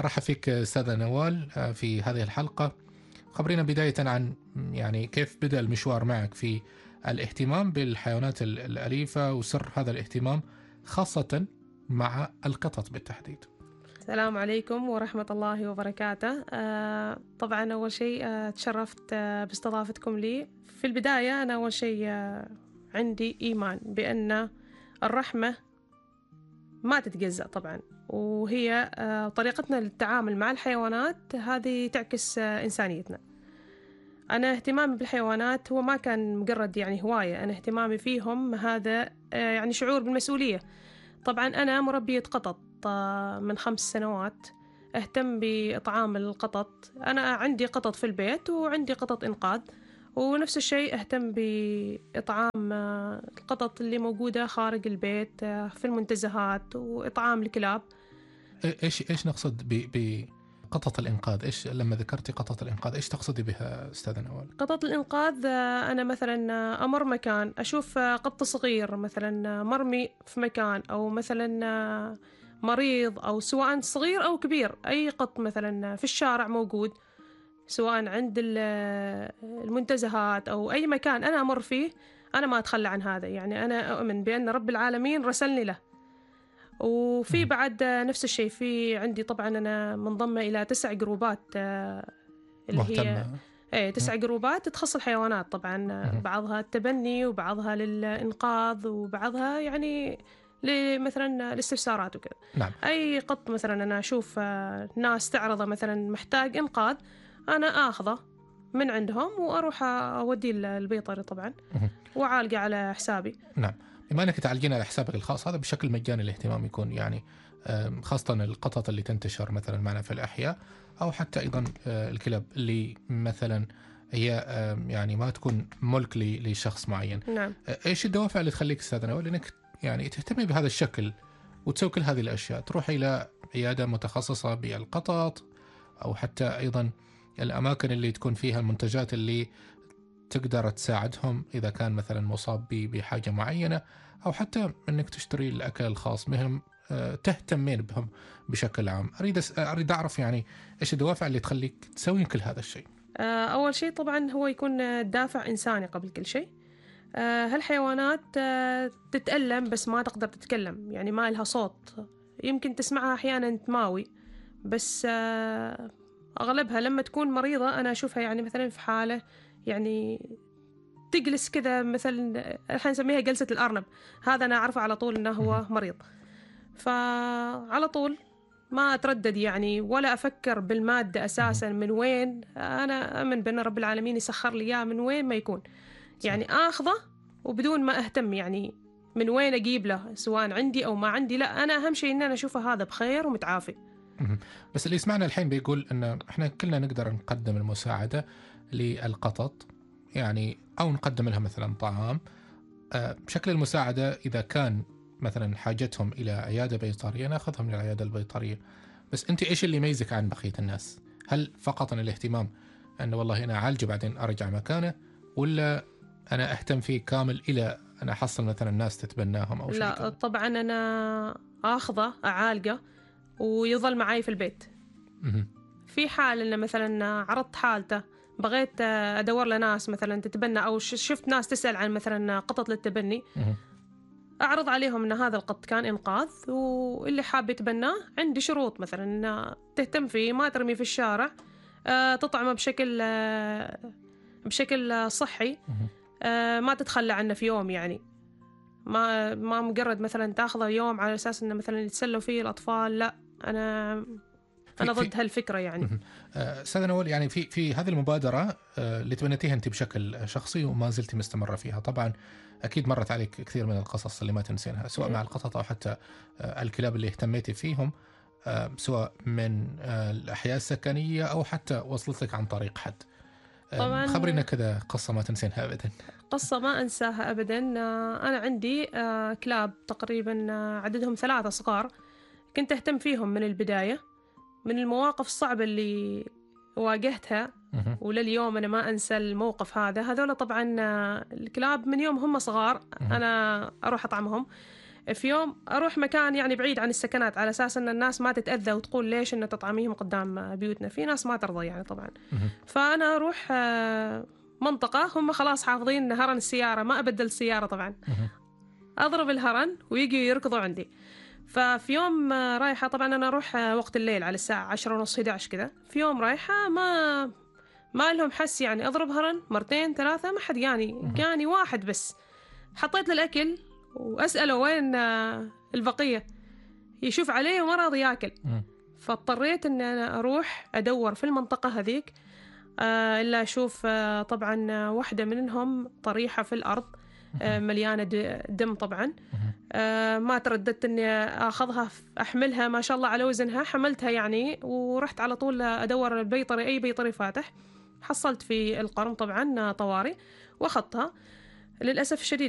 أرحب فيك أستاذة نوال في هذه الحلقة. خبرينا بداية عن يعني كيف بدأ المشوار معك في الاهتمام بالحيوانات الأليفة وسر هذا الاهتمام خاصة مع القطط بالتحديد. السلام عليكم ورحمة الله وبركاته. طبعا أول شيء تشرفت باستضافتكم لي. في البداية أنا أول شيء عندي إيمان بأن الرحمة ما تتجزأ طبعا، وهي طريقتنا للتعامل مع الحيوانات هذه تعكس إنسانيتنا. أنا اهتمامي بالحيوانات هو ما كان مجرد يعني هواية، أنا اهتمامي فيهم هذا يعني شعور بالمسؤولية. طبعا أنا مربية قطط من 5 سنوات، أهتم بإطعام القطط. أنا عندي قطط في البيت وعندي قطط إنقاذ، ونفس الشيء أهتم بإطعام القطط اللي موجودة خارج البيت في المنتزهات وإطعام الكلاب. إيش نقصد بقطط الإنقاذ؟ إيش لما ذكرتي قطط الإنقاذ إيش تقصدي بها أستاذة نوال؟ قطط الإنقاذ أنا مثلا أمر مكان أشوف قط صغير مثلا مرمي في مكان، أو مثلا مريض، أو سواء صغير أو كبير، أي قط مثلا في الشارع موجود، سواء عند المنتزهات أو أي مكان أنا أمر فيه، أنا ما أتخلى عن هذا. يعني أنا أؤمن بأن رب العالمين رسلني له. وفي بعد نفس الشيء، في عندي طبعا أنا منضمة إلى 9 جروبات اللي مهتمة. هي 9 جروبات تخص الحيوانات طبعا، بعضها التبني وبعضها للإنقاذ وبعضها يعني مثلا الاستفسارات وكذا. نعم. أي قط مثلا أنا أشوف ناس تعرضه مثلا محتاج إنقاذ، أنا آخذه من عندهم وأروح أوديه البيطري طبعا وأعالجه على حسابي. نعم. بما أنك تعالجين على حسابك الخاص هذا بشكل مجاني، الاهتمام يكون يعني خاصة القطط اللي تنتشر مثلا معنا في الأحياء، أو حتى أيضا الكلاب اللي مثلا هي يعني ما تكون ملك لشخص معين. نعم. إيش الدوافع اللي تخليك أستاذ نوال إنك يعني تهتمي بهذا الشكل وتسوي كل هذه الأشياء، تروح إلى عيادة متخصصة بالقطط، أو حتى أيضا الأماكن اللي تكون فيها المنتجات اللي تقدر تساعدهم إذا كان مثلا مصاب بحاجة معينة، أو حتى أنك تشتري الأكل الخاص بهم، تهتمين بهم بشكل عام. أريد أعرف يعني إيش الدوافع اللي تخليك تسوين كل هذا الشيء؟ أول شيء طبعا هو يكون دافع إنساني قبل كل شيء. هالحيوانات تتألم بس ما تقدر تتكلم، يعني ما لها صوت، يمكن تسمعها أحيانا تماوي، بس أغلبها لما تكون مريضة أنا أشوفها يعني مثلا في حالة يعني تجلس كذا، مثلا الحين نسميها جلسة الأرنب، هذا أنا أعرفه على طول أنه هو مريض، فعلى طول ما أتردد يعني ولا أفكر بالمادة أساسا من وين. أنا أؤمن بأن رب العالمين يسخر لي إياه من وين ما يكون، يعني آخذه وبدون ما أهتم يعني من وين أجيب له، سواء عندي أو ما عندي، لا أنا أهم شيء إن أنا أشوفه هذا بخير ومتعافي. بس اللي يسمعنا الحين بيقول إن إحنا كلنا نقدر نقدم المساعدة للقطط، يعني أو نقدم لها مثلا طعام بشكل المساعدة. إذا كان مثلا حاجتهم إلى عيادة بيطرية نأخذهم للعيادة البيطرية. بس أنت إيش اللي يميزك عن بقية الناس؟ هل فقط الاهتمام أنه والله أنا أعالجه بعدين أرجع مكانه، ولا أنا أهتم فيه كامل إلى أنا أحصل مثلا ناس تتبناهم أو شيء لا كذا؟ طبعا أنا أخذه أعالجه ويظل معي في البيت. في حال إن مثلا عرضت حالته بغيت أدور لناس مثلا تتبنى، أو شفت ناس تسأل عن مثلا قطط للتبني، أعرض عليهم أن هذا القط كان إنقاذ واللي حاب يتبناه عندي شروط، مثلا أن تهتم فيه، ما ترميه في الشارع، تطعمه بشكل صحي، ما تتخلى عنه في يوم، يعني ما مجرد مثلا تاخذه يوم على أساس أنه مثلا يتسلوا فيه الأطفال، لا أنا ضد هالفكرة يعني. أستاذة نوال، يعني في هذه المبادرة اللي تبنتيها أنت بشكل شخصي وما زلت مستمرة فيها، طبعا أكيد مرت عليك كثير من القصص اللي ما تنسينها، سواء مع القطط أو حتى الكلاب اللي اهتميتي فيهم، سواء من الأحياء السكنية أو حتى وصلت لك عن طريق حد. طبعا خبرينا كذا قصة ما تنسينها أبدا. قصة ما أنساها أبدا. أنا عندي كلاب تقريبا عددهم 3 صغار، كنت أهتم فيهم من البداية. من المواقف الصعبة اللي واجهتها ولليوم أنا ما أنسى الموقف هذا. هذول طبعا الكلاب من يوم هم صغار أنا أروح أطعمهم، في يوم أروح مكان يعني بعيد عن السكنات على أساس أن الناس ما تتأذى وتقول ليش أن تطعميهم قدام بيوتنا، في ناس ما ترضى يعني طبعا. فأنا أروح منطقة هم خلاص حافظين هرن السيارة، ما أبدل السيارة طبعا، أضرب الهرن ويجي يركضوا عندي. ففي يوم رايحة، طبعا أنا أروح وقت الليل على الساعة 10:30 11 كذا، في يوم رايحة ما لهم حس يعني، أضرب هرن مرتين ثلاثة ما حد جاني واحد بس. حطيت له الأكل وأسأله وين البقية، يشوف عليه وما راضي ياكل. فاضطريت أن أنا أروح أدور في المنطقة هذيك، إلا أشوف طبعا واحدة منهم طريحة في الأرض مليانة دم طبعا. ما ترددت أني أخذها أحملها، ما شاء الله على وزنها، حملتها يعني ورحت على طول أدور البيطري، أي بيطري فاتح. حصلت في القرن طبعا طوارئ وأخذتها. للأسف الشديد